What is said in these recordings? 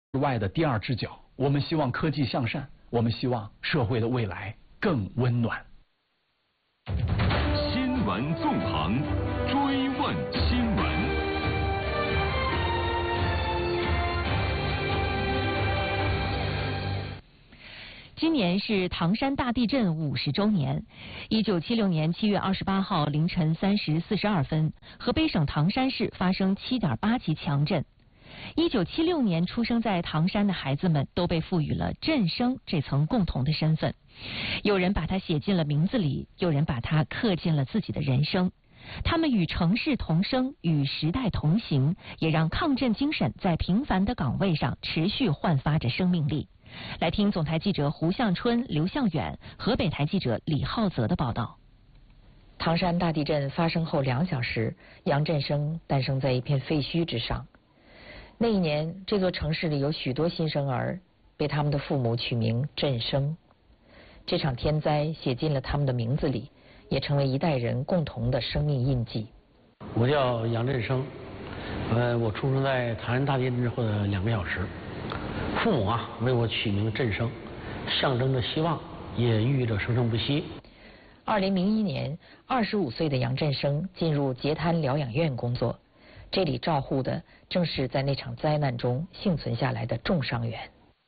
外的第二只脚。我们希望科技向善，我们希望社会的未来更温暖。 新闻纵横，追问新闻。 今年是唐山大地震50周年。1976年7月28号凌晨3时42分，河北省唐山市发生7.8级强震。1976年出生在唐山的孩子们都被赋予了震生这层共同的身份，有人把它写进了名字里，有人把它刻进了自己的人生。他们与城市同生，与时代同行，也让抗震精神在平凡的岗位上持续焕发着生命力。来听总台记者胡向春、刘向远，河北台记者李浩泽的报道。 唐山大地震发生后2小时，杨振声诞生在一片废墟之上。那一年，这座城市里有许多新生儿被他们的父母取名振声。这场天灾写进了他们的名字里，也成为一代人共同的生命印记。 我叫杨振声，我出生在唐山大地震之后的2个小时。父母为我取名振声，象征着希望，也寓意着生生不息。 2001年，25岁的杨振声进入截瘫疗养院工作。这里照护的正是在那场灾难中幸存下来的重伤员。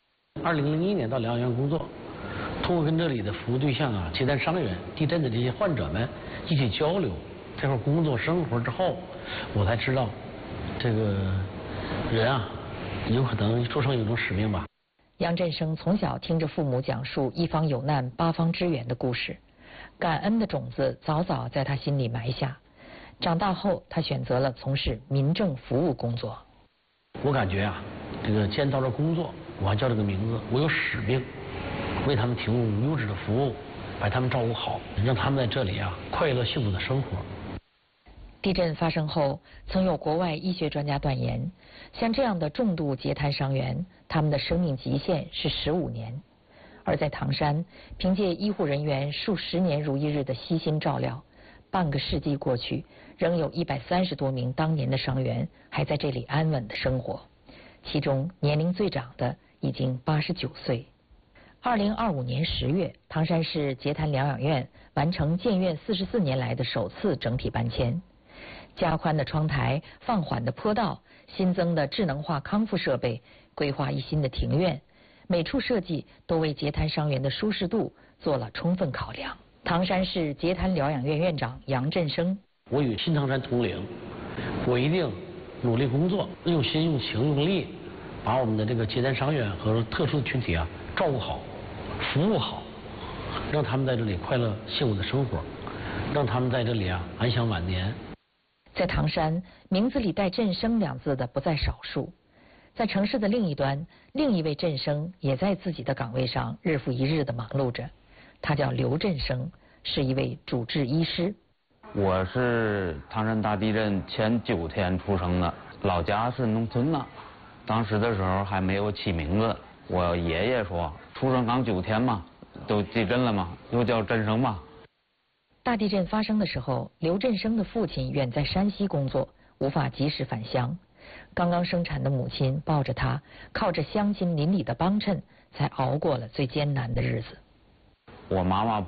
2001年到疗养院工作，通过跟这里的服务对象截瘫伤员、地震的这些患者们一起交流，这块工作生活之后，我才知道，这个人有可能出生有一种使命吧。 杨振声从小听着父母讲述一方有难八方支援的故事，感恩的种子早早在他心里埋下。长大后，他选择了从事民政服务工作。 我感觉这个既然到这工作，我还叫这个名字，我有使命，为他们提供优质的服务，把他们照顾好，让他们在这里快乐幸福的生活。 地震发生后，曾有国外医学专家断言，像这样的重度截瘫伤员，他们的生命极限是15年。而在唐山，凭借医护人员数十年如一日的悉心照料，半个世纪过去，仍有130多名当年的伤员还在这里安稳的生活，其中年龄最长的已经89岁。2025年10月，唐山市截瘫疗养院完成建院44年来的首次整体搬迁，加宽的窗台、放缓的坡道、新增的智能化康复设备、规划一新的庭院，每处设计都为截瘫伤员的舒适度做了充分考量。唐山市截瘫疗养院院长杨振声： 我与新唐山同龄，我一定努力工作，用心、用情、用力，把我们的这个截瘫伤员和特殊的群体照顾好、服务好，让他们在这里快乐幸福的生活，让他们在这里安享晚年。 在唐山，名字里带振声2字的不在少数。在城市的另一端，另一位振声也在自己的岗位上日复一日地忙碌着。他叫刘振声，是一位主治医师。 我是唐山大地震前9天出生的，老家是农村的，当时的时候还没有起名字。我爷爷说，出生刚9天嘛，都地震了嘛，又叫振声吧。 大地震发生的时候，刘振声的父亲远在山西工作，无法及时返乡。刚刚生产的母亲抱着他，靠着乡亲邻里的帮衬，才熬过了最艰难的日子。 我妈妈